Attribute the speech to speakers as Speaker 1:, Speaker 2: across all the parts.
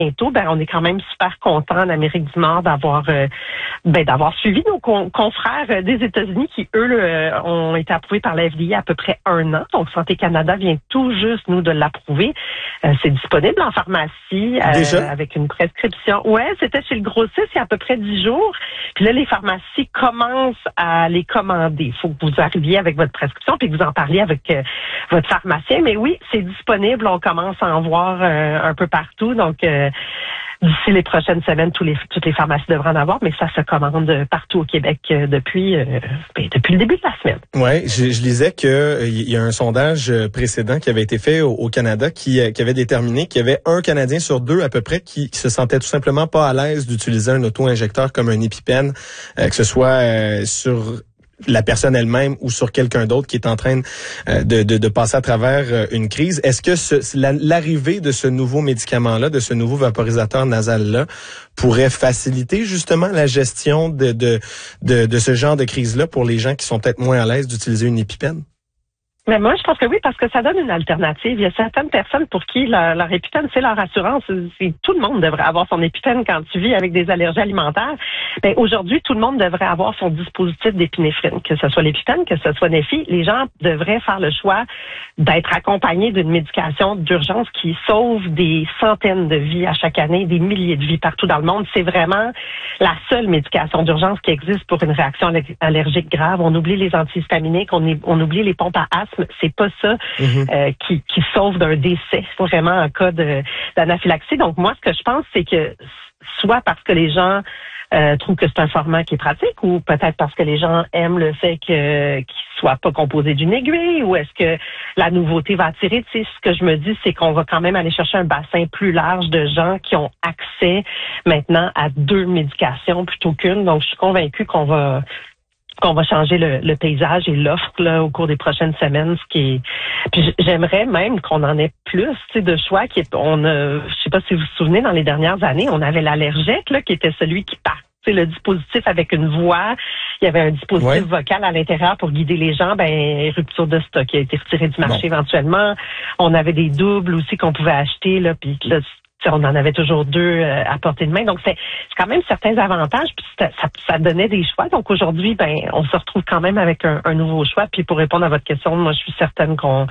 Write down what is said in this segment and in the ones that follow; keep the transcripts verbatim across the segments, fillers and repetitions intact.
Speaker 1: bientôt, ben on est quand même super content en Amérique du Nord d'avoir euh, ben d'avoir suivi nos con- confrères des États-Unis qui eux le, ont été approuvés par la F D A à peu près un an. Donc Santé Canada vient tout juste nous de l'approuver. Euh, c'est disponible en pharmacie euh, avec une prescription. Ouais, c'était chez le grossiste il y a à peu près dix jours. Puis là les pharmacies commencent à les commander. Il faut que vous arriviez avec votre prescription puis que vous en parliez avec euh, votre pharmacien. Mais oui, c'est disponible. On commence à en voir euh, un peu partout. Donc euh, d'ici les prochaines semaines, tous les, toutes les pharmacies devraient en avoir, mais ça se commande partout au Québec euh, depuis euh, ben, depuis le début de la semaine.
Speaker 2: Ouais, je, je lisais que euh, il y a un sondage précédent qui avait été fait au, au Canada qui, euh, qui avait déterminé qu'il y avait un Canadien sur deux à peu près qui, qui se sentait tout simplement pas à l'aise d'utiliser un auto-injecteur comme un EpiPen, euh, que ce soit euh, sur la personne elle-même ou sur quelqu'un d'autre qui est en train euh, de, de, de passer à travers euh, une crise. Est-ce que ce, la, l'arrivée de ce nouveau médicament-là, de ce nouveau vaporisateur nasal-là, pourrait faciliter justement la gestion de, de, de, de ce genre de crise-là pour les gens qui sont peut-être moins à l'aise d'utiliser une EpiPen?
Speaker 1: Mais moi, je pense que oui, parce que ça donne une alternative. Il y a certaines personnes pour qui leur, leur EpiPen, c'est leur assurance. C'est, tout le monde devrait avoir son EpiPen quand tu vis avec des allergies alimentaires. Mais aujourd'hui, tout le monde devrait avoir son dispositif d'épinéphrine, que ce soit l'EpiPen, que ce soit Neffy. Les gens devraient faire le choix d'être accompagnés d'une médication d'urgence qui sauve des centaines de vies à chaque année, des milliers de vies partout dans le monde. C'est vraiment la seule médication d'urgence qui existe pour une réaction allergique grave. On oublie les antihistaminiques, on, on oublie les pompes à asthme. C'est pas ça mm-hmm. euh, qui, qui sauve d'un décès, vraiment en cas de, d'anaphylaxie. Donc moi, ce que je pense, c'est que soit parce que les gens euh, trouvent que c'est un format qui est pratique, ou peut-être parce que les gens aiment le fait que qu'il soit pas composé d'une aiguille, ou est-ce que la nouveauté va attirer. Tu sais, ce que je me dis, c'est qu'on va quand même aller chercher un bassin plus large de gens qui ont accès maintenant à deux médications plutôt qu'une. Donc je suis convaincue qu'on va qu'on va changer le, le paysage et l'offre là au cours des prochaines semaines, ce qui est. Puis j'aimerais même qu'on en ait plus, tu sais, de choix. Qui est, on a, je sais pas si vous vous souvenez, dans les dernières années, on avait l'Allergec là, qui était celui qui part. C'est le dispositif avec une voix. Il y avait un dispositif ouais. vocal à l'intérieur pour guider les gens. Ben, rupture de stock qui a été retiré du marché bon. éventuellement. On avait des doubles aussi qu'on pouvait acheter là, puis là, on en avait toujours deux euh, à portée de main. Donc, c'est, c'est quand même certains avantages. Puis ça, ça, ça donnait des choix. Donc, aujourd'hui, ben, on se retrouve quand même avec un, un nouveau choix. Puis, pour répondre à votre question, moi, je suis certaine qu'on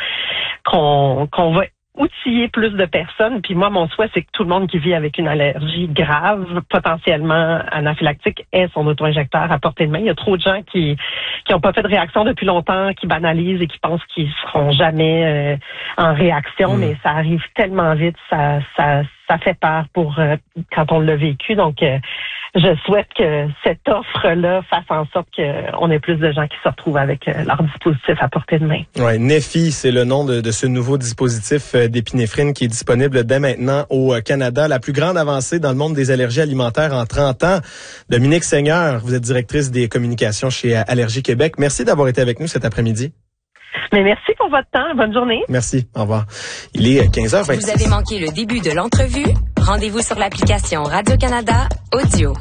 Speaker 1: qu'on, qu'on va outiller plus de personnes. Puis moi, mon souhait, c'est que tout le monde qui vit avec une allergie grave, potentiellement anaphylactique, ait son auto-injecteur à portée de main. Il y a trop de gens qui qui n'ont pas fait de réaction depuis longtemps, qui banalisent et qui pensent qu'ils seront jamais euh, en réaction, mmh. mais ça arrive tellement vite, ça ça ça fait peur pour euh, quand on l'a vécu. Donc, euh, je souhaite que cette offre-là fasse en sorte qu'on ait plus de gens qui se retrouvent avec euh, leur dispositif à portée de main.
Speaker 2: Ouais, Neffy, c'est le nom de, de ce nouveau dispositif d'épinéphrine qui est disponible dès maintenant au Canada. La plus grande avancée dans le monde des allergies alimentaires en trente ans. Dominique Seigneur, vous êtes directrice des communications chez Allergie Québec. Merci d'avoir été avec nous cet après-midi.
Speaker 1: Mais merci pour votre temps. Bonne journée.
Speaker 2: Merci. Au revoir. Il est quinze heures vingt-six.
Speaker 3: Vous avez manqué le début de l'entrevue? Rendez-vous sur l'application Radio-Canada Audio.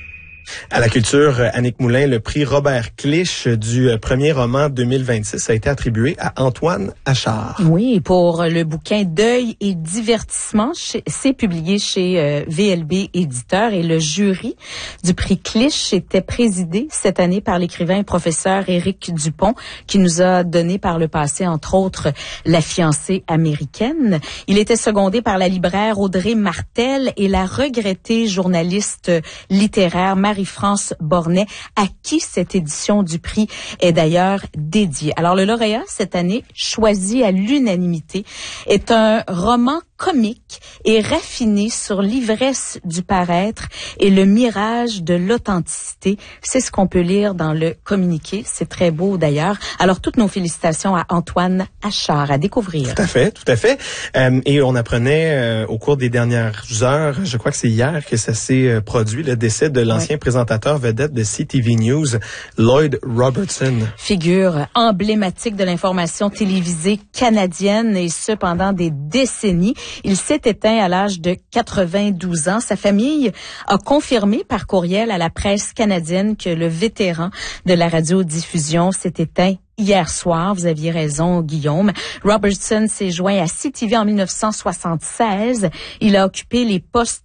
Speaker 2: À la culture, Annick Moulin, le prix Robert Clich du premier roman deux mille vingt-six a été attribué à Antoine Achard.
Speaker 4: Oui, pour le bouquin Deuil et divertissement, c'est publié chez euh, V L B Éditeur, et le jury du prix Clich était présidé cette année par l'écrivain et professeur Éric Dupont, qui nous a donné par le passé, entre autres, La fiancée américaine. Il était secondé par la libraire Audrey Martel et la regrettée journaliste littéraire Marie-France Bornet, à qui cette édition du prix est d'ailleurs dédiée. Alors, le lauréat, cette année, choisi à l'unanimité, est un roman comique et raffiné sur l'ivresse du paraître et le mirage de l'authenticité. C'est ce qu'on peut lire dans le communiqué. C'est très beau d'ailleurs. Alors, toutes nos félicitations à Antoine Achard, à découvrir.
Speaker 2: Tout à fait, tout à fait. Euh, et on apprenait euh, au cours des dernières heures, je crois que c'est hier que ça s'est euh, produit, le décès de l'ancien oui. présentateur vedette de C T V News, Lloyd Robertson.
Speaker 4: Figure emblématique de l'information télévisée canadienne, et ce pendant des décennies. Il s'est éteint à l'âge de quatre-vingt-douze ans. Sa famille a confirmé par courriel à la presse canadienne que le vétéran de la radiodiffusion s'est éteint hier soir. Vous aviez raison, Guillaume. Robertson s'est joint à C T V en mille neuf cent soixante-seize. Il a occupé les postes